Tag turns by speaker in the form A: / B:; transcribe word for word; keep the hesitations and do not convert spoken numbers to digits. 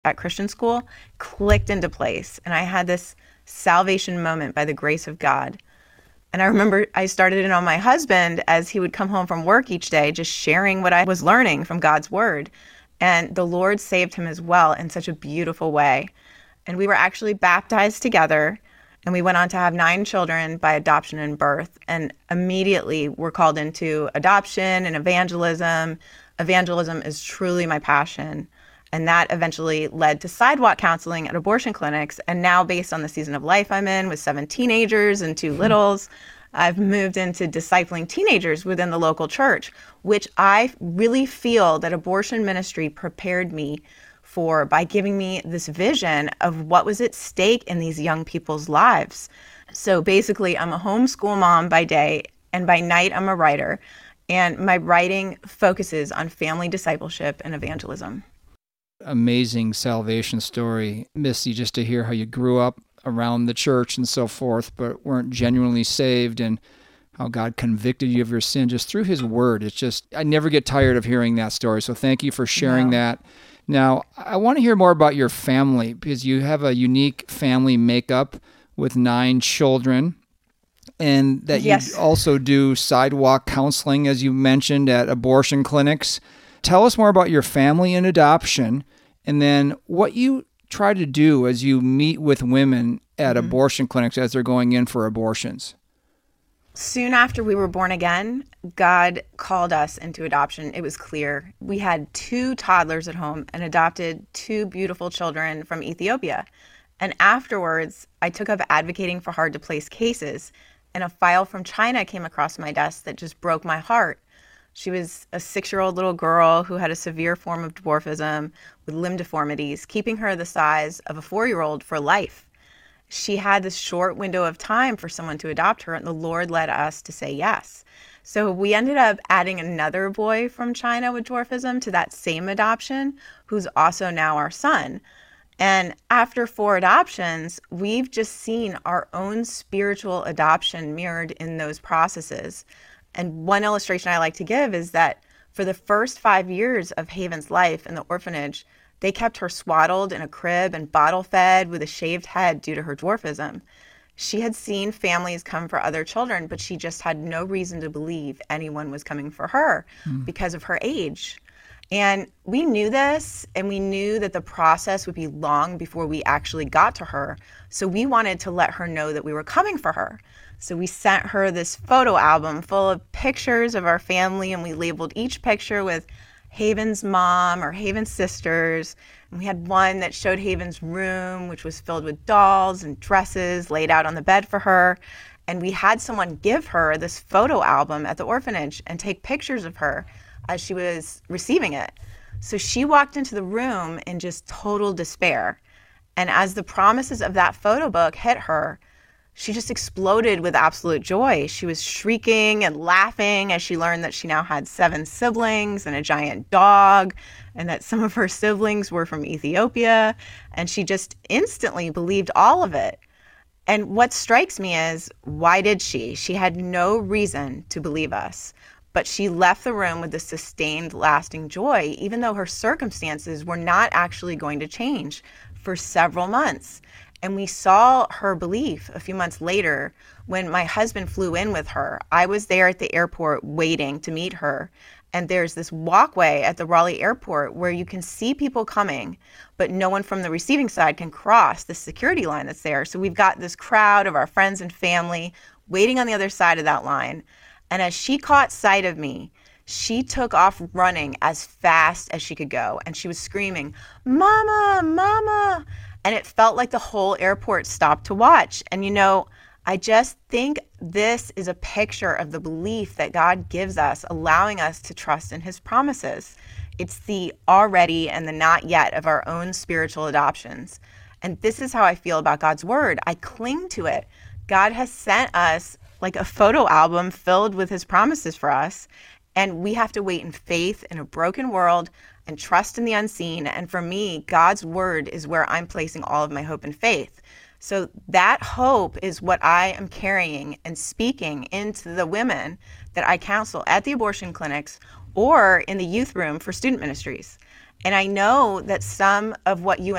A: at Christian school clicked into place. And I had this salvation moment by the grace of God. And I remember I started it on my husband as he would come home from work each day, just sharing what I was learning from God's word. And the Lord saved him as well in such a beautiful way. And we were actually baptized together. And we went on to have nine children by adoption and birth. And immediately we're called into adoption and evangelism. Evangelism is truly my passion. And that eventually led to sidewalk counseling at abortion clinics. And now, based on the season of life I'm in with seven teenagers and two littles, I've moved into discipling teenagers within the local church, which I really feel that abortion ministry prepared me for by giving me this vision of what was at stake in these young people's lives. So basically, I'm a homeschool mom by day, and by night, I'm a writer. And my writing focuses on family discipleship and evangelism.
B: Amazing salvation story, Missy, just to hear how you grew up around the church and so forth, but weren't genuinely saved, and how God convicted you of your sin just through his word. It's just, I never get tired of hearing that story. So thank you for sharing
A: No.
B: that. Now, I want to hear more about your family, because you have a unique family makeup with nine children, and that
A: Yes.
B: you also do sidewalk counseling, as you mentioned, at abortion clinics. Tell us more about your family and adoption, and then what you try to do as you meet with women at mm-hmm. abortion clinics as they're going in for abortions.
A: Soon after we were born again, God called us into adoption. It was clear. We had two toddlers at home and adopted two beautiful children from Ethiopia. And afterwards, I took up advocating for hard-to-place cases, and a file from China came across my desk that just broke my heart. She was a six-year-old little girl who had a severe form of dwarfism with limb deformities, keeping her the size of a four-year-old for life. She had this short window of time for someone to adopt her, and the Lord led us to say yes. So we ended up adding another boy from China with dwarfism to that same adoption, who's also now our son. And after four adoptions, we've just seen our own spiritual adoption mirrored in those processes. And one illustration I like to give is that for the first five years of Haven's life in the orphanage, they kept her swaddled in a crib and bottle fed with a shaved head due to her dwarfism. She had seen families come for other children, but she just had no reason to believe anyone was coming for her mm. because of her age. And we knew this, and we knew that the process would be long before we actually got to her. So we wanted to let her know that we were coming for her. So we sent her this photo album full of pictures of our family, and we labeled each picture with Haven's mom or Haven's sisters. And we had one that showed Haven's room, which was filled with dolls and dresses laid out on the bed for her. And we had someone give her this photo album at the orphanage and take pictures of her as she was receiving it. So she walked into the room in just total despair. And as the promises of that photo book hit her, she just exploded with absolute joy. She was shrieking and laughing as she learned that she now had seven siblings and a giant dog, and that some of her siblings were from Ethiopia. And she just instantly believed all of it. And what strikes me is, why did she? She had no reason to believe us. But she left the room with a sustained, lasting joy, even though her circumstances were not actually going to change for several months. And we saw her belief a few months later when my husband flew in with her. I was there at the airport waiting to meet her. And there's this walkway at the Raleigh airport where you can see people coming, but no one from the receiving side can cross the security line that's there. So we've got this crowd of our friends and family waiting on the other side of that line. And as she caught sight of me, she took off running as fast as she could go. And she was screaming, "Mama, Mama." And it felt like the whole airport stopped to watch. And, you know, I just think this is a picture of the belief that God gives us, allowing us to trust in his promises. It's the already and the not yet of our own spiritual adoptions. And this is how I feel about God's word. I cling to it. God has sent us like a photo album filled with his promises for us. And we have to wait in faith in a broken world and trust in the unseen. And for me, God's word is where I'm placing all of my hope and faith. So that hope is what I am carrying and speaking into the women that I counsel at the abortion clinics or in the youth room for student ministries. And I know that some of what you